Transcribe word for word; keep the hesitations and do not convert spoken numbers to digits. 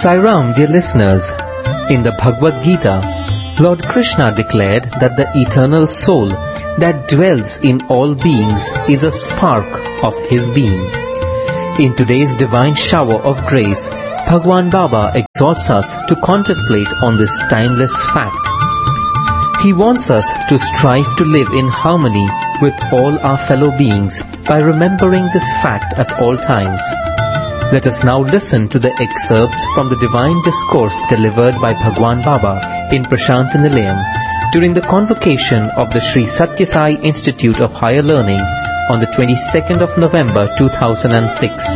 Sai Ram, dear listeners, in the Bhagavad Gita, Lord Krishna declared that the eternal soul that dwells in all beings is a spark of his being. In today's divine shower of grace, Bhagwan Baba exhorts us to contemplate on this timeless fact. He wants us to strive to live in harmony with all our fellow beings by remembering this fact at all times. Let us now listen to the excerpts from the divine discourse delivered by Bhagwan Baba in Prashanta Nilayam during the convocation of the Sri Satya Sai Institute of Higher Learning on the twenty-second of November two thousand six.